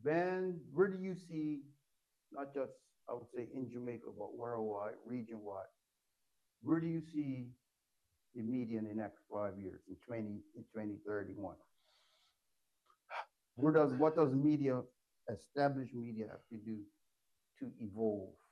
Ben, where do you see, not just, I would say, in Jamaica, but worldwide, region wide, where do you see the media in the next 5 years, in 2031? What does media, established media, have to do to evolve?